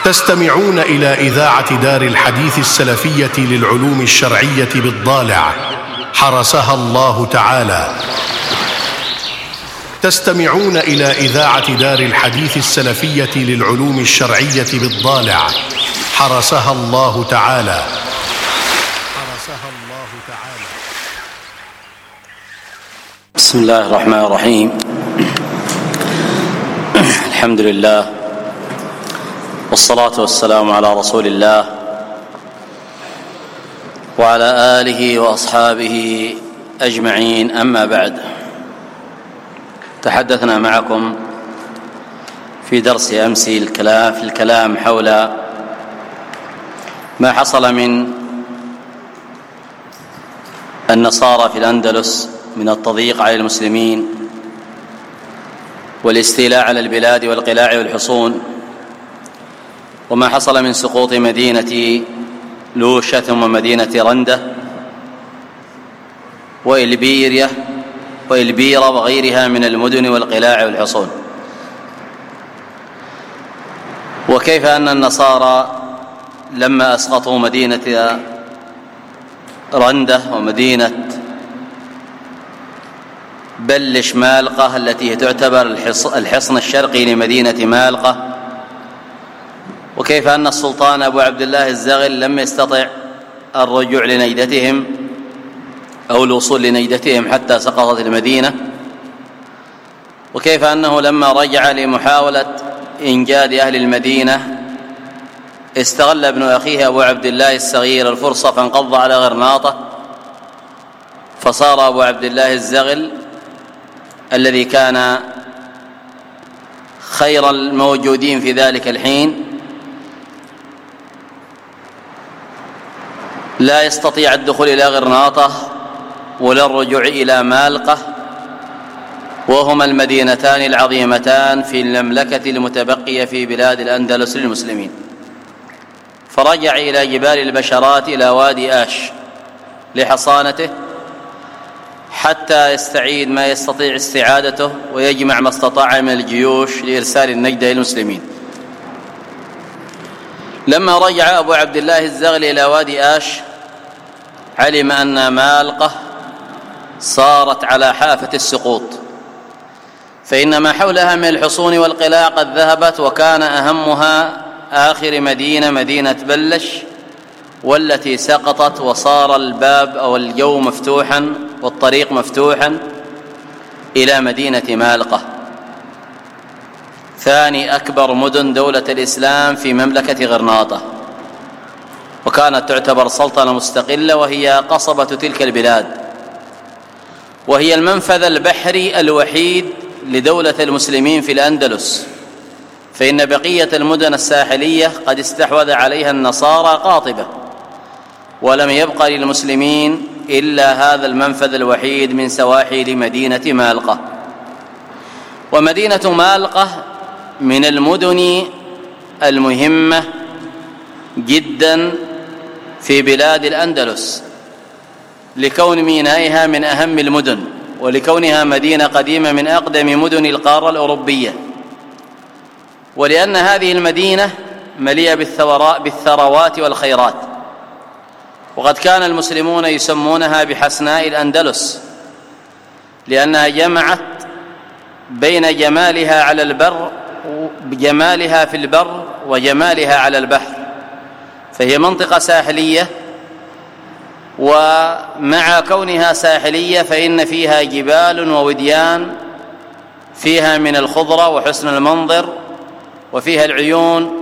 تستمعون إلى إذاعة دار الحديث السلفية للعلوم الشرعية بالضالع حرسها الله تعالى. تستمعون إلى إذاعة دار الحديث السلفية للعلوم الشرعية بالضالع حرسها الله تعالى. بسم الله الرحمن الرحيم. الحمد لله والصلاة والسلام على رسول الله وعلى آله وأصحابه أجمعين، أما بعد. تحدثنا معكم في درس أمس في الكلام حول ما حصل من النصارى في الأندلس من التضييق على المسلمين والاستيلاء على البلاد والقلاع والحصون، وما حصل من سقوط مدينة لوشة ثم مدينة رندة وإلبيرة وغيرها من المدن والقلاع والحصون، وكيف أن النصارى لما أسقطوا مدينة رندة ومدينة بلش مالقة التي تعتبر الحصن الشرقي لمدينة مالقة، وكيف أن السلطان أبو عبد الله الزغل لم يستطع الرجوع لنيدتهم أو الوصول لنيدتهم حتى سقطت المدينة، وكيف أنه لما رجع لمحاولة إنجاد أهل المدينة استغل ابن أخيه أبو عبد الله الصغير الفرصة فانقض على غرناطة، فصار أبو عبد الله الزغل الذي كان خير الموجودين في ذلك الحين لا يستطيع الدخول إلى غرناطة ولا الرجوع إلى مالقة، وهما المدينتان العظيمتان في المملكة المتبقية في بلاد الأندلس للمسلمين، فرجع إلى جبال البشرات إلى وادي آش لحصانته حتى يستعيد ما يستطيع استعادته ويجمع ما استطاع من الجيوش لإرسال النجدة للمسلمين. لما رجع أبو عبد الله الزغل إلى وادي آش علم أن مالقة صارت على حافة السقوط، فإن ما حولها من الحصون والقلاع قد ذهبت، وكان أهمها آخر مدينة بلش، والتي سقطت وصار الباب أو الجو مفتوحا والطريق مفتوحا إلى مدينة مالقة، ثاني أكبر مدن دولة الإسلام في مملكة غرناطة، وكانت تعتبر سلطنة مستقلة، وهي قصبة تلك البلاد، وهي المنفذ البحري الوحيد لدولة المسلمين في الأندلس، فإن بقية المدن الساحلية قد استحوذ عليها النصارى قاطبة، ولم يبق للمسلمين إلا هذا المنفذ الوحيد من سواحل مدينة مالقة. ومدينة مالقة من المدن المهمة جدا في بلاد الأندلس، لكون مينائها من أهم المدن، ولكونها مدينة قديمة من أقدم مدن القارة الأوروبية، ولأن هذه المدينة مليئة بالثروات والخيرات، وقد كان المسلمون يسمونها بحسناء الأندلس، لأنها جمعت بين جمالها في البر وجمالها على البحر، فهي منطقة ساحلية، ومع كونها ساحلية فإن فيها جبال ووديان فيها من الخضرة وحسن المنظر، وفيها العيون